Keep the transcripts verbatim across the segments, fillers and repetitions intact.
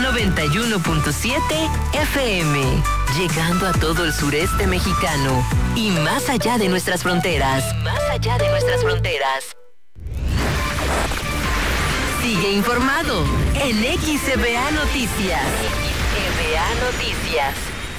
noventa y uno punto siete F M, llegando a todo el sureste mexicano y más allá de nuestras fronteras. Más allá de nuestras fronteras. Sigue informado en X E B A Noticias. X E B A Noticias.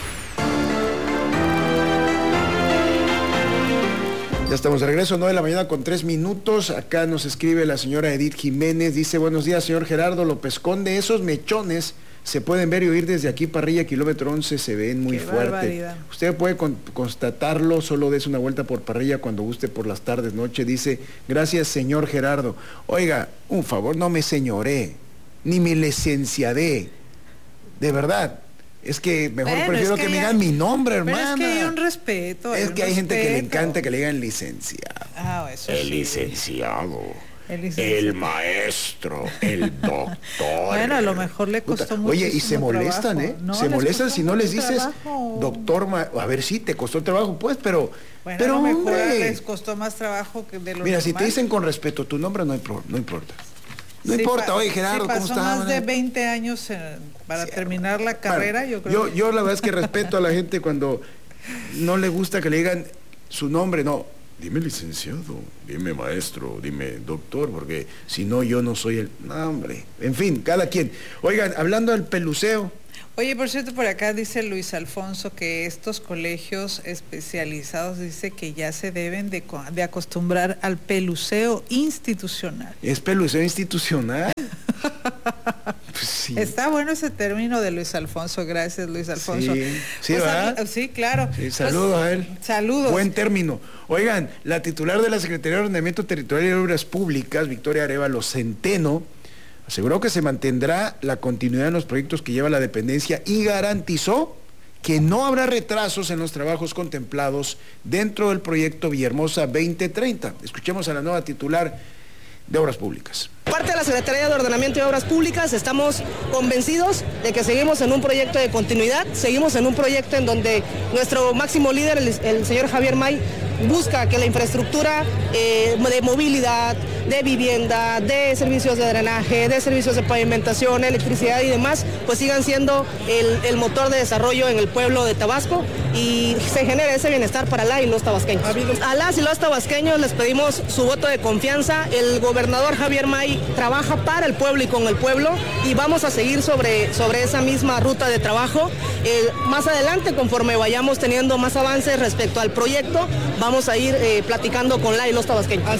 Ya estamos de regreso, nueve de la mañana con tres minutos. Acá nos escribe la señora Edith Jiménez. Dice, buenos días, señor Gerardo López Conde. Esos mechones se pueden ver y oír desde aquí, Parrilla, kilómetro once, se ven muy Qué fuerte. barbaridad. Usted puede con, constatarlo, solo des una vuelta por Parrilla cuando guste por las tardes, noche. Dice, gracias, señor Gerardo. Oiga, un favor, no me señoré, ni me licenciaré. De verdad. Es que mejor Bueno, prefiero es que, que me ya- digan mi nombre, hermana. Pero es que hay un respeto. Es un que hay gente que le respeto. encanta que le digan licenciado. Ah, eso El sí. licenciado. El licenciado. El maestro, el doctor. Bueno, a lo mejor le costó mucho. Oye, y se molestan, ¿eh? No, se les molestan costó si no les mucho dices, trabajo. doctor, ma- a ver, sí, te costó trabajo, pues, pero, Bueno, pero a lo mejor hombre, les costó más trabajo que de lo mira, si normal. te dicen con respeto tu nombre, no, hay pro- no importa. No Sí, importa, pa- oye, Gerardo, sí, ¿cómo pasó estás? más de veinte años eh, para Sí, terminar la carrera, Bueno, yo creo. yo, yo la verdad es que respeto a la gente cuando no le gusta que le digan su nombre, no. Dime licenciado, dime maestro, dime doctor, porque si no yo no soy el... No, hombre, en fin, cada quien. Oigan, hablando del peluceo, Oye, por cierto, por acá dice Luis Alfonso que estos colegios especializados dice que ya se deben de, co- de acostumbrar al peluceo institucional. ¿es peluceo institucional? Pues sí. Está bueno ese término de Luis Alfonso, gracias Luis Alfonso. Sí, sí, Pues, ¿verdad? a- sí, claro. Sí, Pues, saludos a él. Saludos. Buen término. Oigan, la titular de la Secretaría de Ordenamiento Territorial y Obras Públicas, Victoria Arévalo Centeno, aseguró que se mantendrá la continuidad en los proyectos que lleva la dependencia y garantizó que no habrá retrasos en los trabajos contemplados dentro del proyecto Villahermosa veinte treinta. Escuchemos a la nueva titular de Obras Públicas. Parte de la Secretaría de Ordenamiento y Obras Públicas estamos convencidos de que seguimos en un proyecto de continuidad, seguimos en un proyecto en donde nuestro máximo líder, el, el señor Javier May, busca que la infraestructura eh, de movilidad, de vivienda, de servicios de drenaje, de servicios de pavimentación, electricidad y demás, pues sigan siendo el, el motor de desarrollo en el pueblo de Tabasco y se genere ese bienestar para la y los tabasqueños. A las y los tabasqueños les pedimos su voto de confianza. El gobernador Javier May trabaja para el pueblo y con el pueblo y vamos a seguir sobre, sobre esa misma ruta de trabajo. Eh, más adelante, conforme vayamos teniendo más avances respecto al proyecto, vamos a ir eh, platicando con la y los tabasqueños.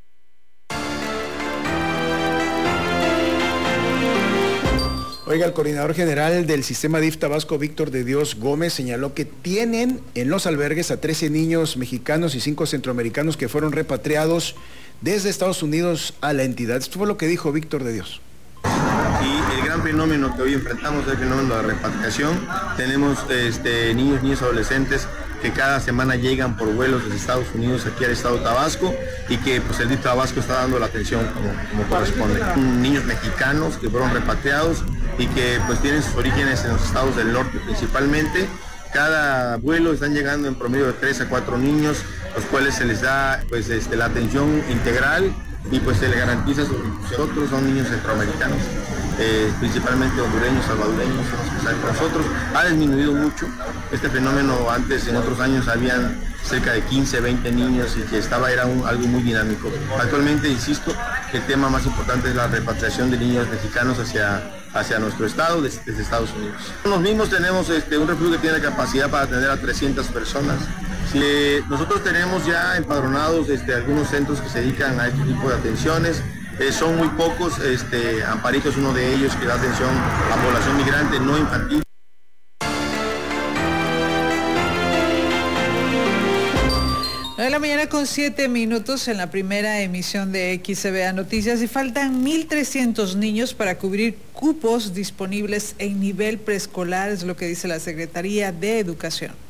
Oiga, el coordinador general del sistema D I F Tabasco, Víctor de Dios Gómez, señaló que tienen en los albergues a trece niños mexicanos y cinco centroamericanos que fueron repatriados desde Estados Unidos a la entidad. Esto fue lo que dijo Víctor de Dios. Y el gran fenómeno que hoy enfrentamos es el fenómeno de la repatriación. Tenemos este, niños, niños adolescentes que cada semana llegan por vuelos desde Estados Unidos aquí al estado de Tabasco y que pues el D I F Tabasco está dando la atención como, como corresponde. Niños mexicanos que fueron repatriados y que pues tienen sus orígenes en los estados del norte principalmente. Cada vuelo están llegando en promedio de tres a cuatro niños, los cuales se les da pues este, la atención integral y pues se les garantiza su recuperación. Otros son niños centroamericanos, eh, principalmente hondureños, salvadoreños, los que están con nosotros. Ha disminuido mucho este fenómeno. Antes, en otros años, habían cerca de quince, veinte niños y que estaba, era un, algo muy dinámico. Actualmente, insisto, el tema más importante es la repatriación de niños mexicanos hacia, hacia nuestro estado, desde, desde Estados Unidos. Nosotros mismos tenemos este, un refugio que tiene capacidad para atender a trescientas personas. Si, eh, nosotros tenemos ya empadronados este, algunos centros que se dedican a este tipo de atenciones. Eh, son muy pocos, este, Amparito es uno de ellos que da atención a población migrante no infantil. nueve de la mañana con siete minutos en la primera emisión de X E B A Noticias y faltan mil trescientos niños para cubrir cupos disponibles en nivel preescolar, es lo que dice la Secretaría de Educación.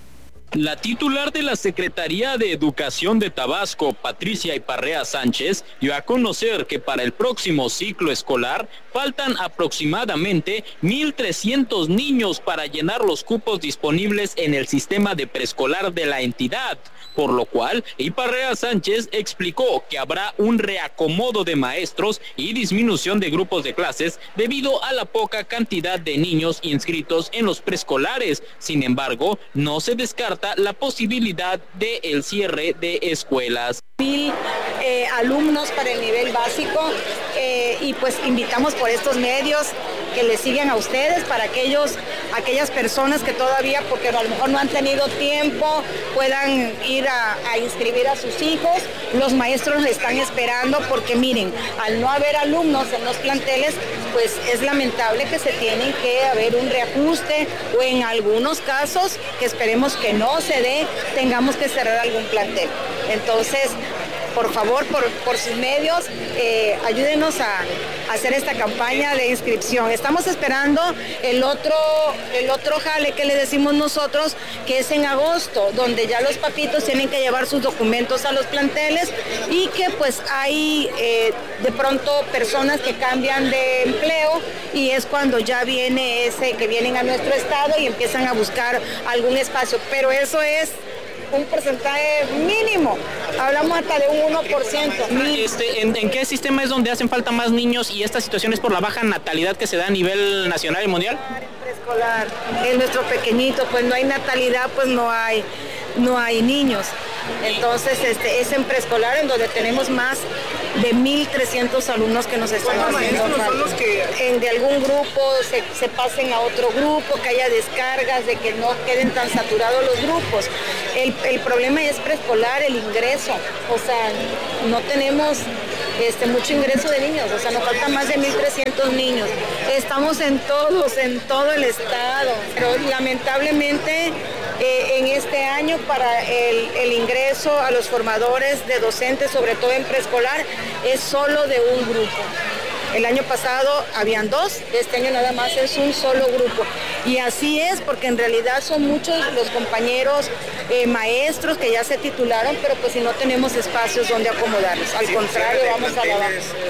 La titular de la Secretaría de Educación de Tabasco, Patricia Iparrea Sánchez, dio a conocer que para el próximo ciclo escolar faltan aproximadamente mil trescientos niños para llenar los cupos disponibles en el sistema de preescolar de la entidad, por lo cual Iparrea Sánchez explicó que habrá un reacomodo de maestros y disminución de grupos de clases debido a la poca cantidad de niños inscritos en los preescolares. Sin embargo, no se descarta la posibilidad de el cierre de escuelas. Mil eh, alumnos para el nivel básico eh, y pues invitamos por estos medios que les sigan a ustedes para aquellos, aquellas personas que todavía, porque a lo mejor no han tenido tiempo, puedan ir a, a inscribir a sus hijos. Los maestros les están esperando porque miren, al no haber alumnos en los planteles, pues es lamentable que se tienen que haber un reajuste o en algunos casos, que esperemos que no se dé, tengamos que cerrar algún plantel. Entonces, por favor, por, por sus medios, eh, ayúdenos a, a hacer esta campaña de inscripción. Estamos esperando el otro, el otro jale que le decimos nosotros, que es en agosto, donde ya los papitos tienen que llevar sus documentos a los planteles y que pues hay eh, de pronto personas que cambian de empleo y es cuando ya viene ese, que vienen a nuestro estado y empiezan a buscar algún espacio. Pero eso es un porcentaje mínimo, hablamos hasta de un uno por ciento. Este, ¿en, ¿En qué sistema es donde hacen falta más niños y esta situación es por la baja natalidad que se da a nivel nacional y mundial? En preescolar, en nuestro pequeñito, pues no hay natalidad, pues no hay, no hay niños. Entonces este, es en preescolar en donde tenemos más de mil trescientos alumnos que nos están haciendo falta. En de algún grupo se, se pasen a otro grupo, que haya descargas, de que no queden tan saturados los grupos. El, el problema es preescolar, el ingreso, o sea, no tenemos este, mucho ingreso de niños, o sea, nos faltan más de mil trescientos niños. Estamos en todos, en todo el estado, pero lamentablemente eh, en este año para el, el ingreso a los formadores de docentes, sobre todo en preescolar, es solo de un grupo. El año pasado habían dos, este año nada más es un solo grupo. Y así es, porque en realidad son muchos los compañeros eh, maestros que ya se titularon, pero pues si no tenemos espacios donde acomodarlos. Al contrario, vamos a la baja.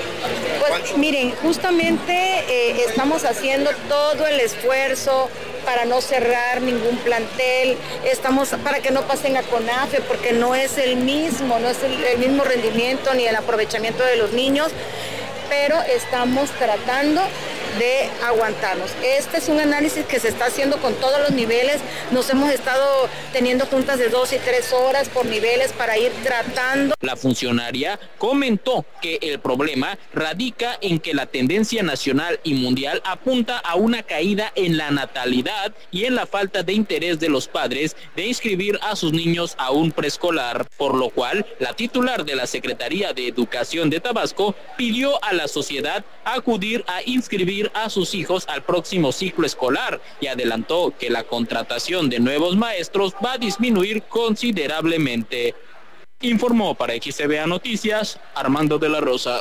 Pues miren, justamente eh, estamos haciendo todo el esfuerzo para no cerrar ningún plantel, estamos para que no pasen a CONAFE, porque no es el mismo, no es el, el mismo rendimiento ni el aprovechamiento de los niños, pero estamos tratando de aguantarnos. Este es un análisis que se está haciendo con todos los niveles. Nos hemos estado teniendo juntas de dos y tres horas por niveles para ir tratando. La funcionaria comentó que el problema radica en que la tendencia nacional y mundial apunta a una caída en la natalidad y en la falta de interés de los padres de inscribir a sus niños a un preescolar, por lo cual la titular de la Secretaría de Educación de Tabasco pidió a la sociedad acudir a inscribir a sus hijos al próximo ciclo escolar y adelantó que la contratación de nuevos maestros va a disminuir considerablemente. Informó para X C B A Noticias, Armando de la Rosa.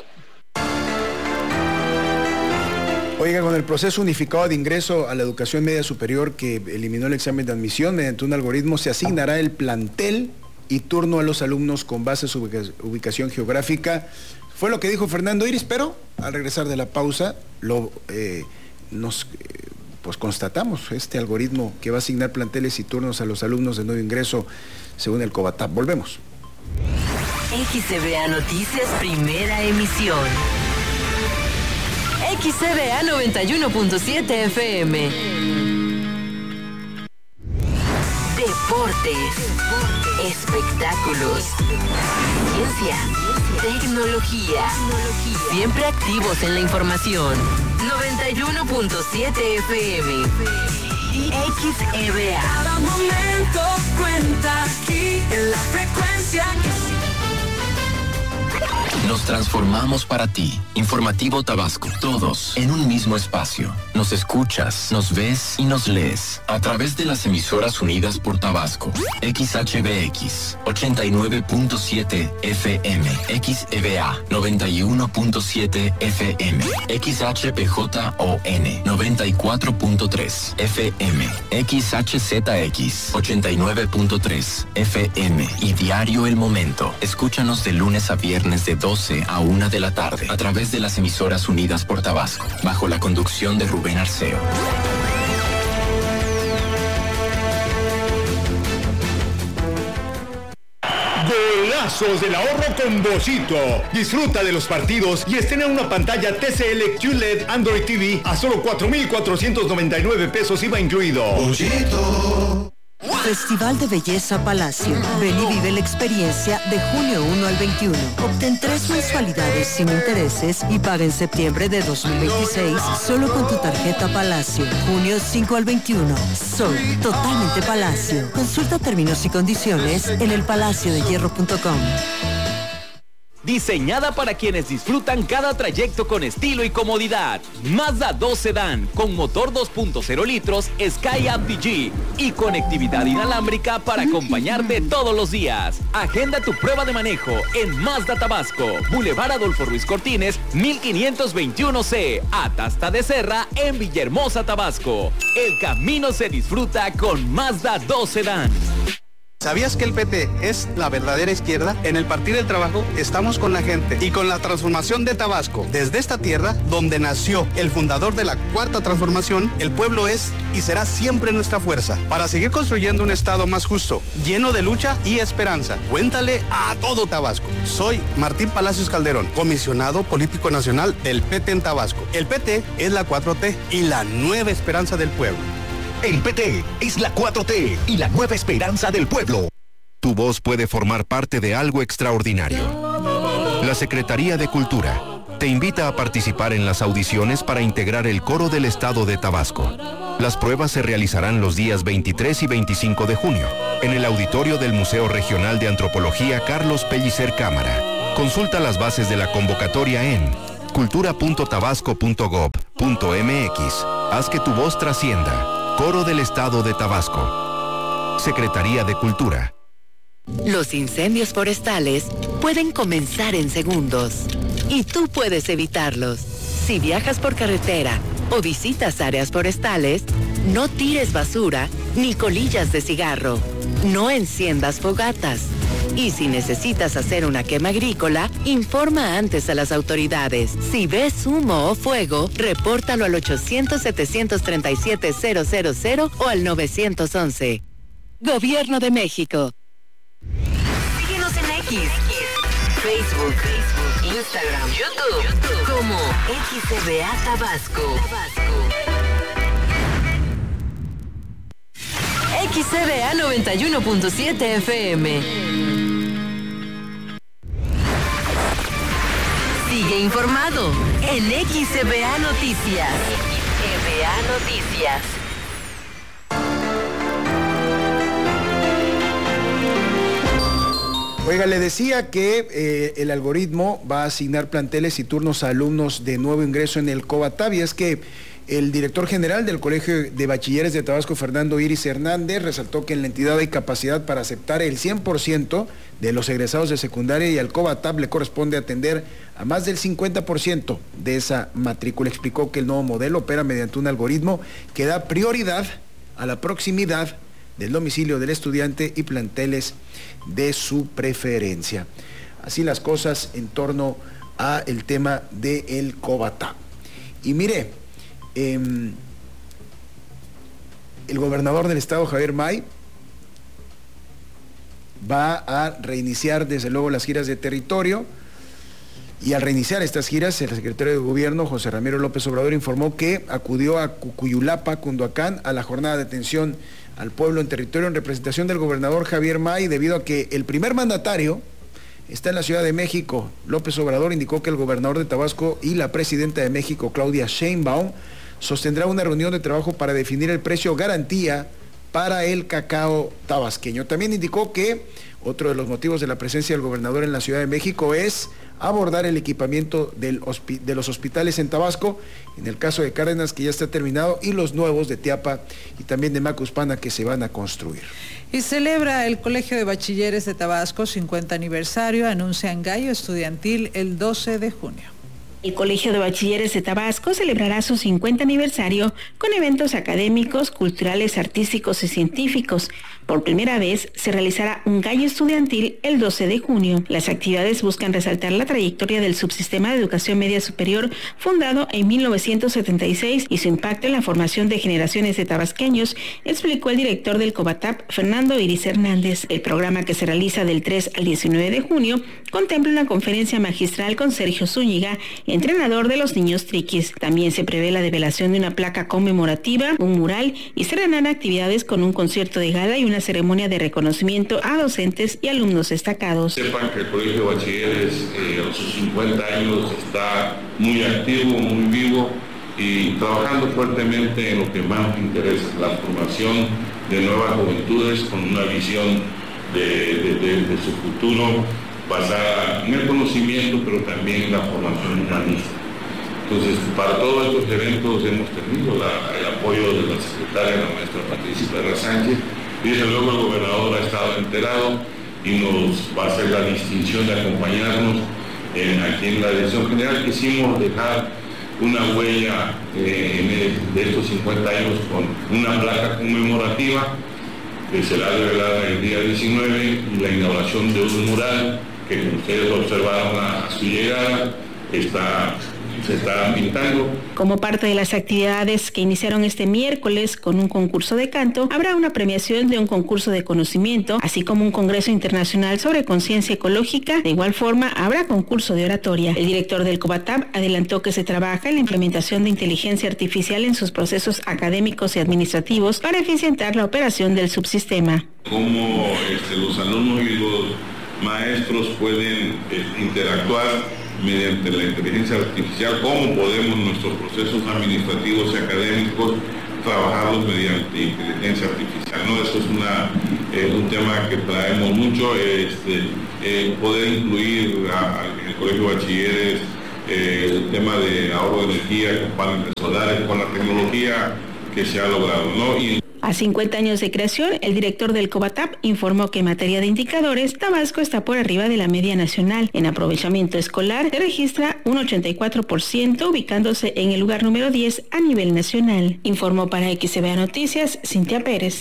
Oiga, con el proceso unificado de ingreso a la educación media superior que eliminó el examen de admisión, mediante un algoritmo se asignará el plantel y turno a los alumnos con base a su ubicación geográfica. Fue lo que dijo Fernando Iris, pero al regresar de la pausa lo eh, nos eh, pues constatamos este algoritmo que va a asignar planteles y turnos a los alumnos de nuevo ingreso según el COBATAP. Volvemos. X C B A Noticias, primera emisión. X C B A noventa y uno punto siete F M. Deportes, espectáculos, ciencia, tecnología, siempre activos en la información. noventa y uno punto siete F M. X E B A. Cada momento cuenta aquí en la frecuencia. Nos transformamos para ti. Informativo Tabasco. Todos en un mismo espacio. Nos escuchas, nos ves y nos lees a través de las emisoras unidas por Tabasco. X H B X ochenta y nueve punto siete F M, X E V A noventa y uno punto siete F M, X H P J O N noventa y cuatro punto tres F M, X H Z X ochenta y nueve punto tres F M y Diario El Momento. Escúchanos de lunes a viernes de doce a una de la tarde a través de las emisoras unidas por Tabasco, bajo la conducción de Rubén Arceo. Golazos del ahorro con Bollito. Disfruta de los partidos y estrena una pantalla T C L Q L E D Android T V a solo cuatro mil cuatrocientos noventa y nueve pesos I V A incluido. Bollito. Festival de Belleza Palacio. Ven y vive la experiencia de junio uno al veintiuno. Obtén tres mensualidades sin intereses y paga en septiembre de dos mil veintiséis solo con tu tarjeta Palacio. Junio cinco al veintiuno. Sol, totalmente Palacio. Consulta términos y condiciones en el palacio de hierro punto com. Diseñada para quienes disfrutan cada trayecto con estilo y comodidad. Mazda dos Sedán con motor dos punto cero litros SkyUp D G y conectividad inalámbrica para acompañarte todos los días. Agenda tu prueba de manejo en Mazda Tabasco, Boulevard Adolfo Ruiz Cortines, mil quinientos veintiuno C, Atasta de Serra, en Villahermosa, Tabasco. El camino se disfruta con Mazda dos Sedán. ¿Sabías que el P T es la verdadera izquierda? En el Partido del Trabajo estamos con la gente y con la transformación de Tabasco. Desde esta tierra, donde nació el fundador de la Cuarta Transformación, el pueblo es y será siempre nuestra fuerza para seguir construyendo un Estado más justo, lleno de lucha y esperanza. Cuéntale a todo Tabasco. Soy Martín Palacios Calderón, comisionado político nacional del P T en Tabasco. El P T es la cuatro T y la nueva esperanza del pueblo. El P T es la cuatro T y la nueva esperanza del pueblo. Tu voz puede formar parte de algo extraordinario. La Secretaría de Cultura te invita a participar en las audiciones para integrar el coro del Estado de Tabasco. Las pruebas se realizarán los días veintitrés y veinticinco de junio en el auditorio del Museo Regional de Antropología Carlos Pellicer Cámara. Consulta las bases de la convocatoria en cultura punto tabasco punto gob punto m x. Haz que tu voz trascienda. Coro del Estado de Tabasco. Secretaría de Cultura. Los incendios forestales pueden comenzar en segundos y tú puedes evitarlos. Si viajas por carretera o visitas áreas forestales, no tires basura ni colillas de cigarro. No enciendas fogatas. Y si necesitas hacer una quema agrícola, informa antes a las autoridades. Si ves humo o fuego, repórtalo al ochocientos, setecientos treinta y siete, cero cero cero o al nueve once. Gobierno de México. Síguenos en X, Facebook, Instagram, YouTube, como X E V A Tabasco. X E V A noventa y uno punto siete F M. Sigue informado en X E V A Noticias. X E V A Noticias. Oiga, le decía que eh, el algoritmo va a asignar planteles y turnos a alumnos de nuevo ingreso en el COBATAB, y es que el director general del Colegio de Bachilleres de Tabasco, Fernando Iris Hernández, resaltó que en la entidad hay capacidad para aceptar el cien por ciento de los egresados de secundaria y al COBATAB le corresponde atender a más del cincuenta por ciento de esa matrícula. Explicó que el nuevo modelo opera mediante un algoritmo que da prioridad a la proximidad del domicilio del estudiante y planteles de su preferencia. Así las cosas en torno a el tema del COBATAB. Y mire, eh, el gobernador del estado, Javier May, va a reiniciar desde luego las giras de territorio, y al reiniciar estas giras, el secretario de Gobierno, José Ramiro López Obrador, informó que acudió a Cucuyulapa, Cunduacán, a la jornada de atención al pueblo en territorio en representación del gobernador Javier May, debido a que el primer mandatario está en la Ciudad de México. López Obrador indicó que el gobernador de Tabasco y la presidenta de México, Claudia Sheinbaum, sostendrá una reunión de trabajo para definir el precio garantía para el cacao tabasqueño. También indicó que Otro de los motivos de la presencia del gobernador en la Ciudad de México es abordar el equipamiento del hospi- de los hospitales en Tabasco, en el caso de Cárdenas, que ya está terminado, y los nuevos de Teapa y también de Macuspana, que se van a construir. Y celebra el Colegio de Bachilleres de Tabasco cincuenta aniversario, anuncian gallo estudiantil el doce de junio. El Colegio de Bachilleres de Tabasco celebrará su cincuenta aniversario con eventos académicos, culturales, artísticos y científicos. Por primera vez se realizará un gallo estudiantil el doce de junio. Las actividades buscan resaltar la trayectoria del subsistema de educación media superior fundado en mil novecientos setenta y seis y su impacto en la formación de generaciones de tabasqueños, explicó el director del COBATAP, Fernando Iris Hernández. El programa, que se realiza del tres al diecinueve de junio, contempla una conferencia magistral con Sergio Zúñiga, entrenador de los niños triquis. También se prevé la develación de una placa conmemorativa, un mural y se realizarán actividades con un concierto de gala y una ceremonia de reconocimiento a docentes y alumnos destacados. Sepan que el Colegio de Bachilleres eh, a sus cincuenta años está muy activo, muy vivo y trabajando fuertemente en lo que más nos interesa, la formación de nuevas juventudes con una visión de, de, de, de su futuro basada en el conocimiento, pero también en la formación humanista. Entonces, para todos estos eventos hemos tenido la, el apoyo de la secretaria, la maestra Patricia Iparrea Sánchez, y desde luego el gobernador ha estado enterado y nos va a hacer la distinción de acompañarnos en, aquí en la dirección general. Quisimos dejar una huella eh, en el, de estos cincuenta años con una placa conmemorativa que será revelada el día diecinueve y la inauguración de un mural que, como ustedes observaron a, a su llegada, está, se está pintando. Como parte de las actividades que iniciaron este miércoles con un concurso de canto, habrá una premiación de un concurso de conocimiento, así como un congreso internacional sobre conciencia ecológica. De igual forma, habrá concurso de oratoria. El director del COBATAP adelantó que se trabaja en la implementación de inteligencia artificial en sus procesos académicos y administrativos para eficientar la operación del subsistema. Cómo este, los alumnos y los maestros pueden eh, interactuar mediante la inteligencia artificial, cómo podemos nuestros procesos administrativos y académicos trabajarlos mediante inteligencia artificial, ¿no? Eso es una, eh, un tema que traemos mucho, este, eh, poder incluir a, a, en el Colegio de Bachilleres eh, el tema de ahorro de energía con paneles solares, con la tecnología que se ha logrado, ¿no? Y a cincuenta años de creación, el director del COBATAP informó que en materia de indicadores, Tabasco está por arriba de la media nacional. En aprovechamiento escolar se registra un ochenta y cuatro por ciento, ubicándose en el lugar número diez a nivel nacional. Informó para X C B A Noticias, Cintia Pérez.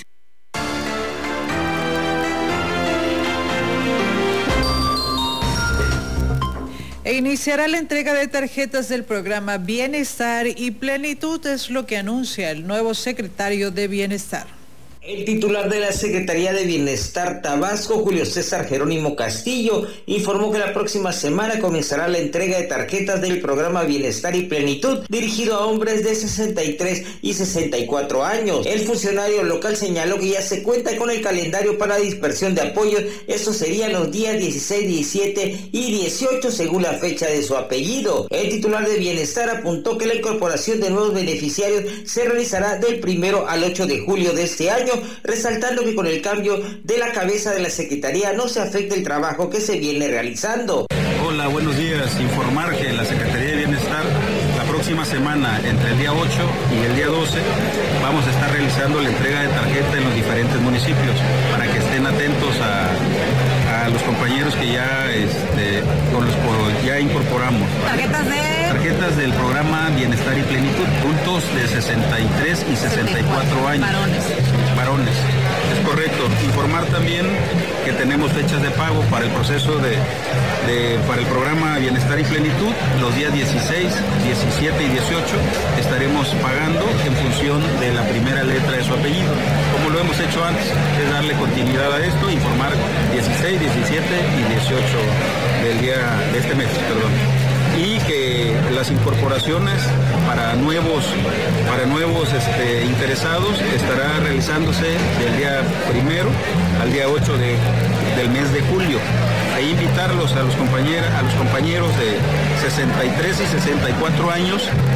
E iniciará la entrega de tarjetas del programa Bienestar y Plenitud, es lo que anuncia el nuevo secretario de Bienestar. El titular de la Secretaría de Bienestar Tabasco, Julio César Jerónimo Castillo, informó que la próxima semana comenzará la entrega de tarjetas del programa Bienestar y Plenitud, dirigido a hombres de sesenta y tres y sesenta y cuatro años. El funcionario local señaló que ya se cuenta con el calendario para dispersión de apoyos. Estos serían los días dieciséis, diecisiete y dieciocho según la fecha de su apellido. El titular de Bienestar apuntó que la incorporación de nuevos beneficiarios se realizará del primero al ocho de julio de este año, resaltando que con el cambio de la cabeza de la Secretaría no se afecta el trabajo que se viene realizando. Hola, buenos días. Informar que la Secretaría de Bienestar la próxima semana, entre el día ocho y el día doce, vamos a estar realizando la entrega de tarjeta en los diferentes municipios para que estén atentos a, a los compañeros que ya, este, con los que ya incorporamos. ¿Tarjetas de...? Tarjetas del programa Bienestar y Plenitud, adultos de sesenta y tres y sesenta y cuatro años. Varones. Varones. Es correcto. Informar también que tenemos fechas de pago para el proceso de, de para el programa Bienestar y Plenitud. Los días dieciséis, diecisiete y dieciocho estaremos pagando en función de la primera letra de su apellido. Como lo hemos hecho antes, es darle continuidad a esto, informar dieciséis, diecisiete y dieciocho del día de este mes, perdón. Y que las incorporaciones para nuevos para nuevos este, interesados estará realizándose del día primero al día ocho de, del mes de julio. Ahí invitarlos a los compañeros a los compañeros de sesenta y tres y sesenta y cuatro años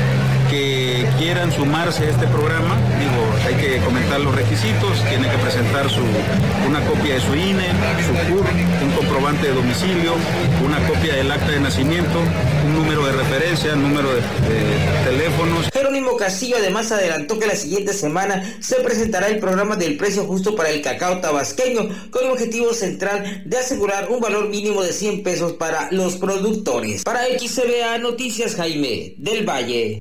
que quieran sumarse a este programa, digo, hay que comentar los requisitos, tiene que presentar su, una copia de su I N E, su C U R, un comprobante de domicilio, una copia del acta de nacimiento, un número de referencia, un número de, de teléfonos. Jerónimo Castillo además adelantó que la siguiente semana se presentará el programa del precio justo para el cacao tabasqueño, con el objetivo central de asegurar un valor mínimo de cien pesos para los productores. Para X C B A Noticias, Jaime del Valle.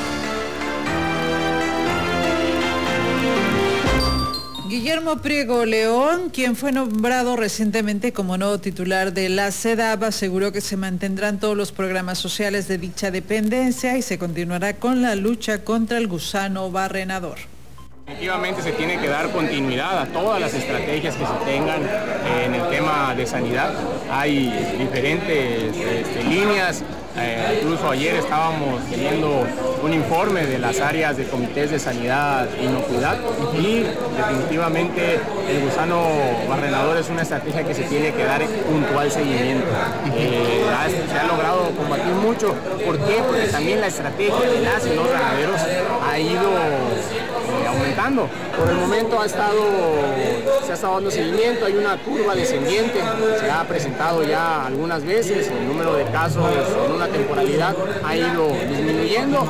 Guillermo Priego León, quien fue nombrado recientemente como nuevo titular de la CEDAV, aseguró que se mantendrán todos los programas sociales de dicha dependencia y se continuará con la lucha contra el gusano barrenador. Definitivamente se tiene que dar continuidad a todas las estrategias que se tengan eh, en el tema de sanidad. Hay diferentes este, líneas. Eh, incluso ayer estábamos teniendo un informe de las áreas de comités de sanidad e inocuidad y definitivamente el gusano barrenador es una estrategia que se tiene que dar puntual seguimiento. Eh, se ha logrado combatir mucho. ¿Por qué? Porque también la estrategia de las y los ganaderos ha ido eh, aumentando. Por el momento ha estado, se ha estado dando seguimiento, hay una curva descendiente, se ha presentado ya algunas veces, el número de casos en una temporalidad ha ido disminuyendo.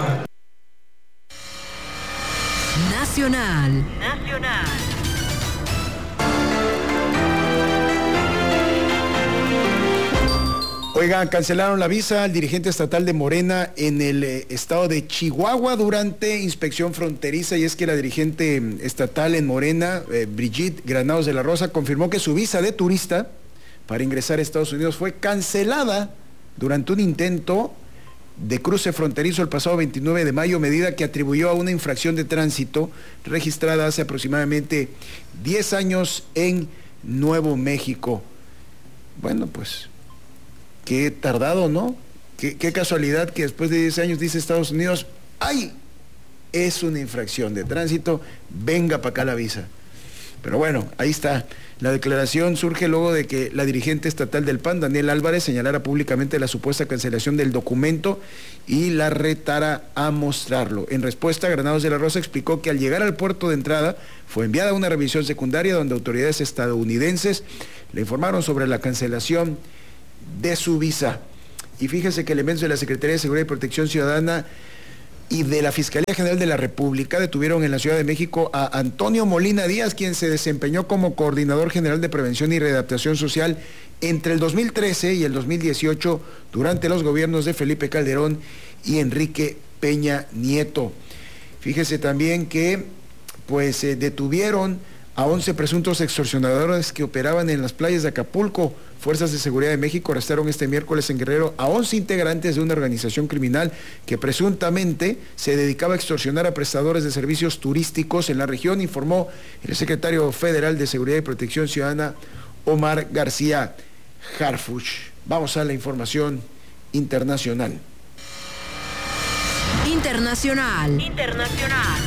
Nacional. Nacional. Oigan, cancelaron la visa al dirigente estatal de Morena en el eh, estado de Chihuahua durante inspección fronteriza, y es que la dirigente estatal en Morena, eh, Brigitte Granados de la Rosa, confirmó que su visa de turista para ingresar a Estados Unidos fue cancelada durante un intento de cruce fronterizo el pasado veintinueve de mayo, medida que atribuyó a una infracción de tránsito registrada hace aproximadamente diez años en Nuevo México. Bueno, pues qué tardado, ¿no? Qué, qué casualidad que después de diez años dice Estados Unidos, ¡ay! Es una infracción de tránsito, venga para acá la visa. Pero bueno, ahí está. La declaración surge luego de que la dirigente estatal del P A N, Daniel Álvarez, señalara públicamente la supuesta cancelación del documento y la retara a mostrarlo. En respuesta, Granados de la Rosa explicó que al llegar al puerto de entrada fue enviada una revisión secundaria donde autoridades estadounidenses le informaron sobre la cancelación de su visa. Y fíjese que elementos de la Secretaría de Seguridad y Protección Ciudadana y de la Fiscalía General de la República detuvieron en la Ciudad de México a Antonio Molina Díaz, quien se desempeñó como Coordinador General de Prevención y Readaptación Social entre el dos mil trece y el dos mil dieciocho durante los gobiernos de Felipe Calderón y Enrique Peña Nieto. Fíjese también que pues eh, detuvieron a once presuntos extorsionadores que operaban en las playas de Acapulco. Fuerzas de Seguridad de México arrestaron este miércoles en Guerrero a once integrantes de una organización criminal que presuntamente se dedicaba a extorsionar a prestadores de servicios turísticos en la región, informó el secretario federal de Seguridad y Protección Ciudadana, Omar García Harfuch. Vamos a la información internacional. Internacional. Internacional.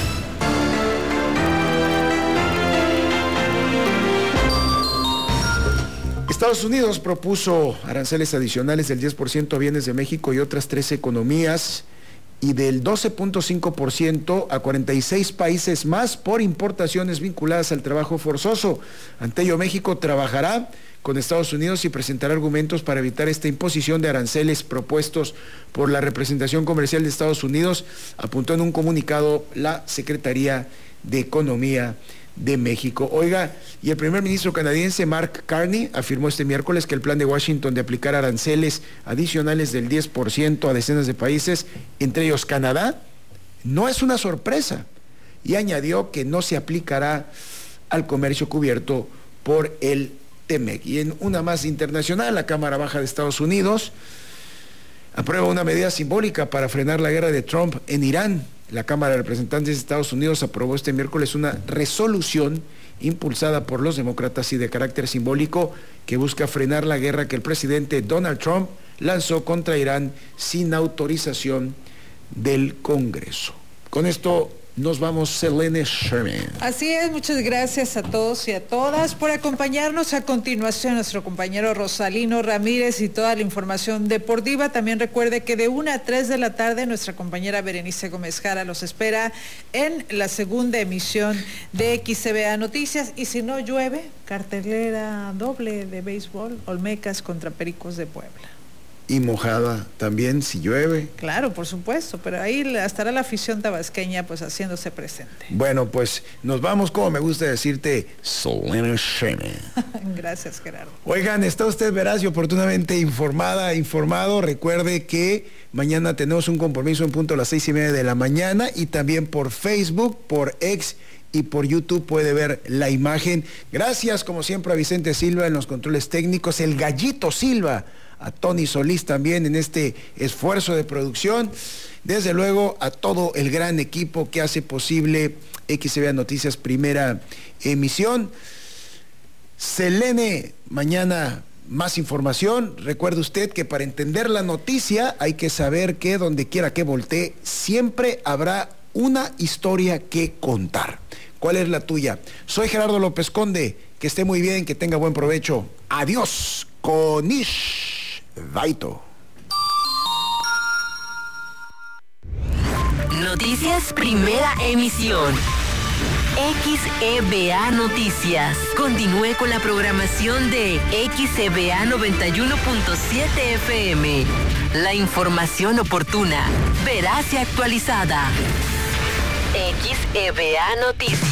Estados Unidos propuso aranceles adicionales del diez por ciento a bienes de México y otras tres economías y del doce punto cinco por ciento a cuarenta y seis países más por importaciones vinculadas al trabajo forzoso. Ante ello, México trabajará con Estados Unidos y presentará argumentos para evitar esta imposición de aranceles propuestos por la representación comercial de Estados Unidos, apuntó en un comunicado la Secretaría de Economía de México. Oiga, y el primer ministro canadiense Mark Carney afirmó este miércoles que el plan de Washington de aplicar aranceles adicionales del diez por ciento a decenas de países, entre ellos Canadá, no es una sorpresa, y añadió que no se aplicará al comercio cubierto por el T M E C. Y en una más internacional, la Cámara Baja de Estados Unidos aprueba una medida simbólica para frenar la guerra de Trump en Irán. La Cámara de Representantes de Estados Unidos aprobó este miércoles una resolución impulsada por los demócratas y de carácter simbólico que busca frenar la guerra que el presidente Donald Trump lanzó contra Irán sin autorización del Congreso. Con esto nos vamos, Selene Sherman. Así es, muchas gracias a todos y a todas por acompañarnos. A continuación, nuestro compañero Rosalino Ramírez y toda la información deportiva. También recuerde que de una a tres de la tarde nuestra compañera Berenice Gómez Jara los espera en la segunda emisión de X C B A Noticias. Y si no llueve, cartelera doble de béisbol, Olmecas contra Pericos de Puebla. Y mojada también si llueve. Claro, por supuesto, pero ahí estará la afición tabasqueña pues haciéndose presente. Bueno, pues nos vamos, como me gusta decirte, Selene Sherman. Gracias, Gerardo. Oigan, está usted veraz y oportunamente informada, informado. Recuerde que mañana tenemos un compromiso en punto a las seis y media de la mañana y también por Facebook, por X y por YouTube puede ver la imagen. Gracias, como siempre, a Vicente Silva en los controles técnicos, el Gallito Silva, a Tony Solís también en este esfuerzo de producción. Desde luego a todo el gran equipo que hace posible X C B A Noticias primera emisión. Selene, mañana más información. Recuerde usted que para entender la noticia hay que saber que donde quiera que voltee siempre habrá una historia que contar. ¿Cuál es la tuya? Soy Gerardo López Conde. Que esté muy bien, que tenga buen provecho. Adiós. Konish Daito. Noticias primera emisión. X E B A Noticias. Continúe con la programación de X E B A noventa y uno punto siete F M. La información oportuna, veraz y actualizada. X E B A Noticias.